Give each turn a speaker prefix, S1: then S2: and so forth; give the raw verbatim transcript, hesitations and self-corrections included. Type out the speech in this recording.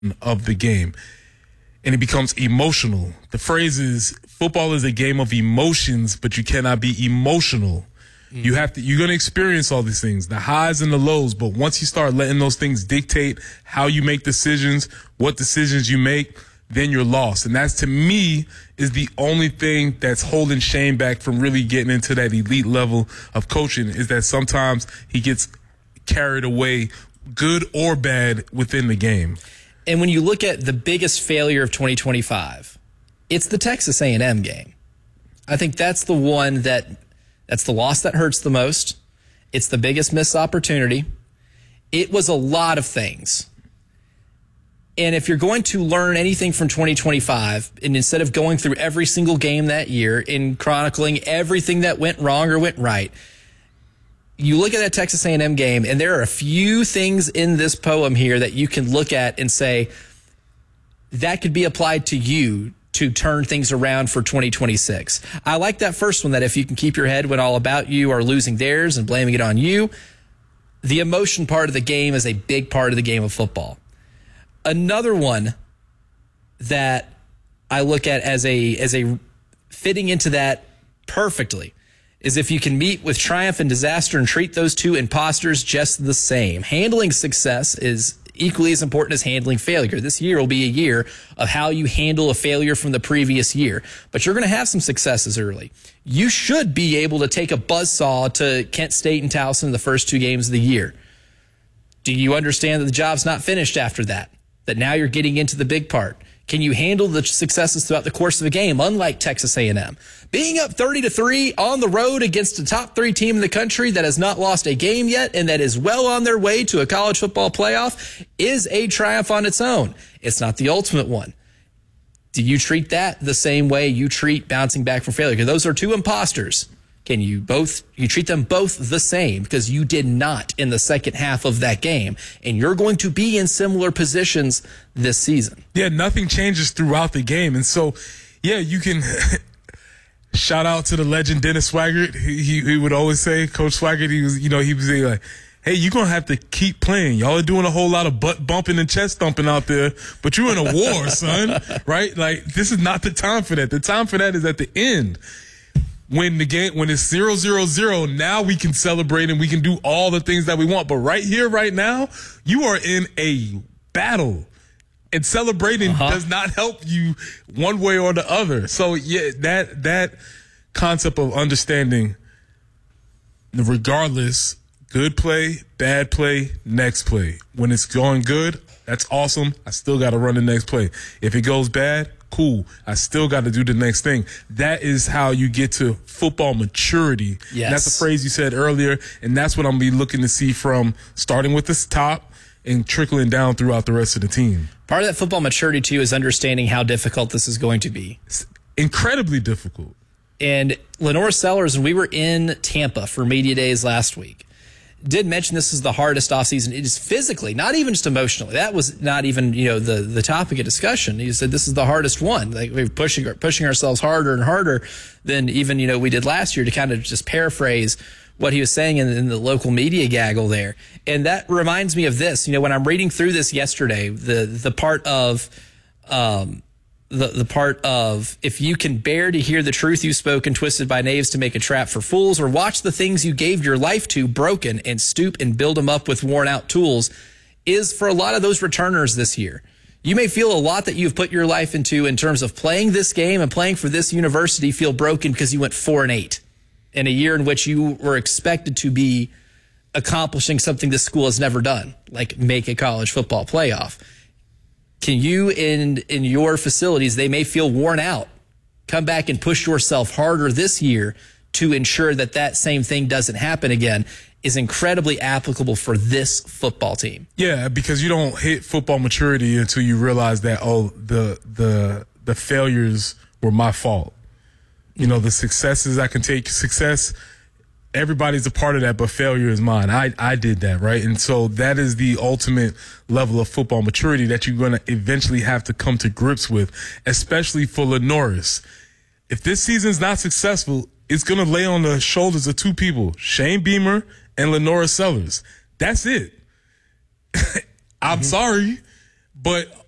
S1: of the game. And it becomes emotional. The phrase is football is a game of emotions, but you cannot be emotional. Mm. You have to, you're going to experience all these things, the highs and the lows. But once you start letting those things dictate how you make decisions, what decisions you make, then you're lost. And that's, to me, is the only thing that's holding Shane back from really getting into that elite level of coaching, is that sometimes he gets carried away, good or bad, within the game.
S2: And when you look at the biggest failure of twenty twenty-five, it's the Texas A and M game. I think that's the one that that's the loss that hurts the most. It's the biggest missed opportunity. It was a lot of things. And if you're going to learn anything from twenty twenty-five, and instead of going through every single game that year and chronicling everything that went wrong or went right, you look at that Texas A and M game, and there are a few things in this poem here that you can look at and say that could be applied to you to turn things around for twenty twenty-six. I like that first one, that if you can keep your head when all about you are losing theirs and blaming it on you, the emotion part of the game is a big part of the game of football. Another one that I look at as a as a fitting into that perfectly is if you can meet with triumph and disaster and treat those two imposters just the same. Handling success is equally as important as handling failure. This year will be a year of how you handle a failure from the previous year, but you're going to have some successes early. You should be able to take a buzzsaw to Kent State and Towson in the first two games of the year. Do you understand that the job's not finished after that? That now you're getting into the big part? Can you handle the successes throughout the course of the game, unlike Texas A and M? Being up thirty to three on the road against a top three team in the country that has not lost a game yet and that is well on their way to a college football playoff is a triumph on its own. It's not the ultimate one. Do you treat that the same way you treat bouncing back from failure? Because those are two imposters. Can you both, you treat them both the same? Because you did not in the second half of that game. And you're going to be in similar positions this season.
S1: Yeah, nothing changes throughout the game. And so, yeah, you can shout out to the legend Dennis Swaggart. He, he, he would always say, Coach Swaggart, he was, you know, he was like, hey, you're going to have to keep playing. Y'all are doing a whole lot of butt bumping and chest thumping out there, but you're in a war, son, right? Like, this is not the time for that. The time for that is at the end. When the game, when it's zero, zero, zero, now we can celebrate and we can do all the things that we want. But right here, right now, you are in a battle, and celebrating uh-huh. does not help you one way or the other. So yeah, that that concept of understanding, regardless, good play, bad play, next play. When it's going good, that's awesome. I still got to run the next play. If it goes bad, cool. I still got to do the next thing. That is how you get to football maturity.
S2: Yes.
S1: And that's a phrase you said earlier, and that's what I'm going to be looking to see from starting with the top and trickling down throughout the rest of the team.
S2: Part of that football maturity, too, is understanding how difficult this is going to be.
S1: It's incredibly difficult.
S2: And Lenora Sellers, when we were in Tampa for Media Days last week, did mention this is the hardest offseason. It is physically, not even just emotionally. That was not even, you know, the, the topic of discussion. He said this is the hardest one. Like we're pushing pushing ourselves harder and harder than even, you know, we did last year, to kind of just paraphrase what he was saying in, in the local media gaggle there. And that reminds me of this. You know, when I'm reading through this yesterday, the the part of um The, the part of, if you can bear to hear the truth you spoke and twisted by knaves to make a trap for fools, or watch the things you gave your life to broken and stoop and build them up with worn out tools, is for a lot of those returners this year. You may feel a lot that you've put your life into in terms of playing this game and playing for this university feel broken because you went four and eight in a year in which you were expected to be accomplishing something this school has never done, like make a college football playoff. Can you, in in your facilities, they may feel worn out, come back and push yourself harder this year to ensure that that same thing doesn't happen again, is incredibly applicable for this football team.
S1: Yeah, because you don't hit football maturity until you realize that, oh, the the the failures were my fault. You know, the successes I can take, success, everybody's a part of that, but failure is mine. I, I did that, right? And so that is the ultimate level of football maturity that you're going to eventually have to come to grips with, especially for Lenoris. If this season's not successful, it's going to lay on the shoulders of two people, Shane Beamer and Lenora Sellers. That's it. I'm mm-hmm. sorry, but